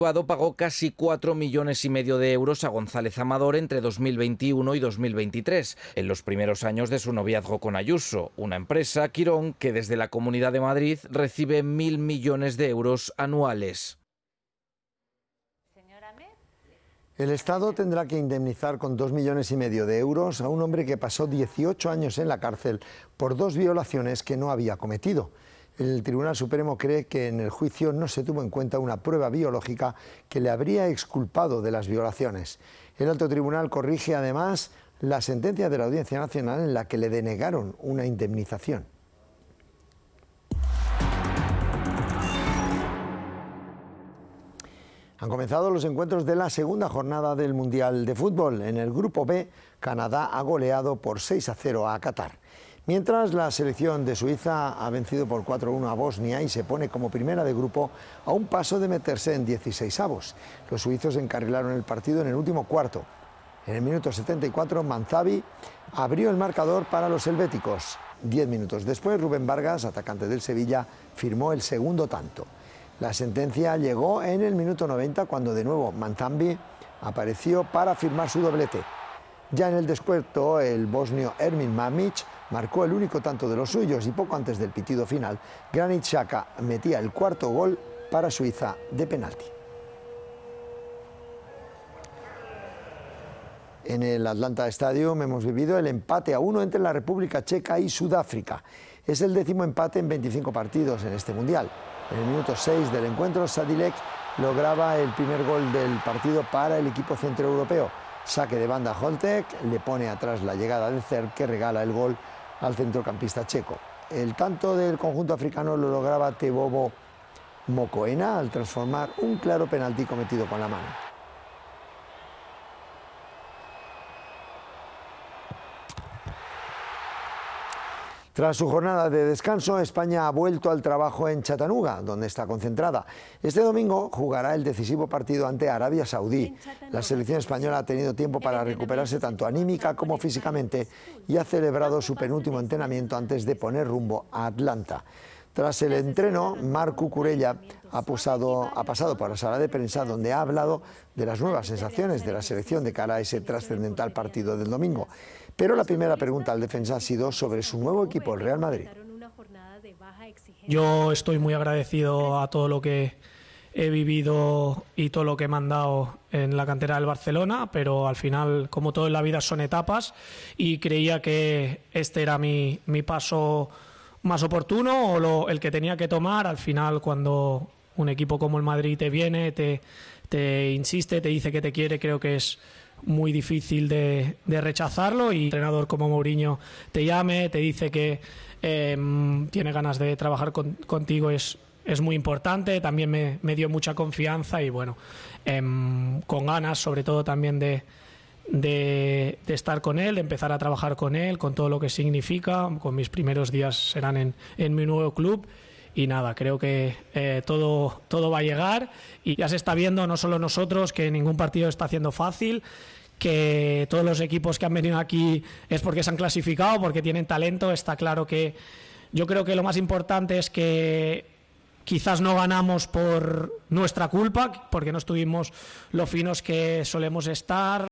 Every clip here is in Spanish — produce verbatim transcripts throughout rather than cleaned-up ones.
Pagó casi cuatro millones y medio de euros a González Amador entre dos mil veintiuno y dos mil veintitrés, en los primeros años de su noviazgo con Ayuso, una empresa, Quirón, que desde la Comunidad de Madrid recibe mil millones de euros anuales. El Estado tendrá que indemnizar con dos millones y medio de euros a un hombre que pasó dieciocho años en la cárcel por dos violaciones que no había cometido. El Tribunal Supremo cree que en el juicio no se tuvo en cuenta una prueba biológica que le habría exculpado de las violaciones. El Alto Tribunal corrige además la sentencia de la Audiencia Nacional en la que le denegaron una indemnización. Han comenzado los encuentros de la segunda jornada del Mundial de Fútbol. En el Grupo B, Canadá ha goleado por seis a cero a Qatar. Mientras, la selección de Suiza ha vencido por cuatro a uno a Bosnia y se pone como primera de grupo a un paso de meterse en dieciseisavos. Los suizos encarrilaron el partido en el último cuarto. En el minuto setenta y cuatro, Manzavi abrió el marcador para los helvéticos. Diez minutos después, Rubén Vargas, atacante del Sevilla, firmó el segundo tanto. La sentencia llegó en el minuto noventa, cuando de nuevo Manzavi apareció para firmar su doblete. Ya en el descuento, el bosnio Ermin Mamić marcó el único tanto de los suyos y poco antes del pitido final, Granit Xhaka metía el cuarto gol para Suiza de penalti. En el Atlanta Stadium hemos vivido el empate a uno entre la República Checa y Sudáfrica. Es el décimo empate en veinticinco partidos en este Mundial. En el minuto seis del encuentro, Sadilek lograba el primer gol del partido para el equipo centroeuropeo. Saque de banda Holtek, le pone atrás la llegada de Cerf, que regala el gol al centrocampista checo. El tanto del conjunto africano lo lograba Tebogo Mokoena al transformar un claro penalti cometido con la mano. Tras su jornada de descanso, España ha vuelto al trabajo en Chattanooga, donde está concentrada. Este domingo jugará el decisivo partido ante Arabia Saudí. La selección española ha tenido tiempo para recuperarse tanto anímica como físicamente y ha celebrado su penúltimo entrenamiento antes de poner rumbo a Atlanta. Tras el entreno, Marc Cucurella ha, posado, ha pasado por la sala de prensa, donde ha hablado de las nuevas sensaciones de la selección de cara a ese trascendental partido del domingo. Pero la primera pregunta al defensa ha sido sobre su nuevo equipo, el Real Madrid. Yo estoy muy agradecido a todo lo que he vivido y todo lo que me han dado en la cantera del Barcelona, pero al final, como todo en la vida, son etapas y creía que este era mi, mi paso más oportuno o lo, el que tenía que tomar. Al final, cuando un equipo como el Madrid te viene, te, te insiste, te dice que te quiere, creo que es muy difícil de, de rechazarlo, y un entrenador como Mourinho te llame, te dice que eh, tiene ganas de trabajar con, contigo, es, es muy importante. También me, me dio mucha confianza y bueno, eh, con ganas sobre todo también de, de, de estar con él, de empezar a trabajar con él, con todo lo que significa. Con mis primeros días serán en, en mi nuevo club. Y nada, creo que eh, todo, todo va a llegar, y ya se está viendo, no solo nosotros, que ningún partido está haciendo fácil, que todos los equipos que han venido aquí es porque se han clasificado, porque tienen talento. Está claro que yo creo que lo más importante es que quizás no ganamos por nuestra culpa, porque no estuvimos lo finos que solemos estar.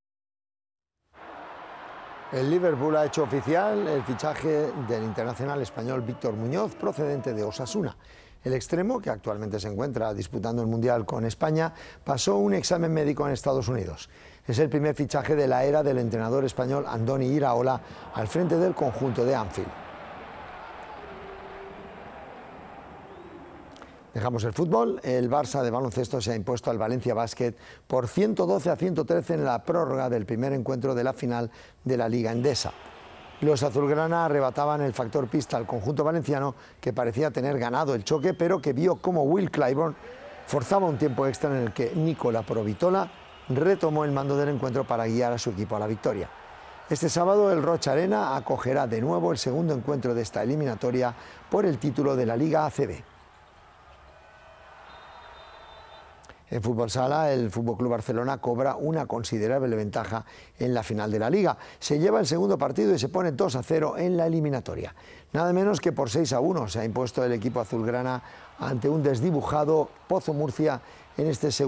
El Liverpool ha hecho oficial el fichaje del internacional español Víctor Muñoz, procedente de Osasuna. El extremo, que actualmente se encuentra disputando el Mundial con España, pasó un examen médico en Estados Unidos. Es el primer fichaje de la era del entrenador español Andoni Iraola al frente del conjunto de Anfield. Dejamos el fútbol. El Barça de baloncesto se ha impuesto al Valencia Basket por ciento doce a ciento trece en la prórroga del primer encuentro de la final de la Liga Endesa. Los azulgrana arrebataban el factor pista al conjunto valenciano, que parecía tener ganado el choque, pero que vio cómo Will Clyburn forzaba un tiempo extra en el que Nicola Provitola retomó el mando del encuentro para guiar a su equipo a la victoria. Este sábado el Rocha Arena acogerá de nuevo el segundo encuentro de esta eliminatoria por el título de la Liga A C B. En fútbol sala, el F C Barcelona cobra una considerable ventaja en la final de la Liga. Se lleva el segundo partido y se pone dos a cero en la eliminatoria. Nada menos que por seis a uno se ha impuesto el equipo azulgrana ante un desdibujado Pozo Murcia en este segundo.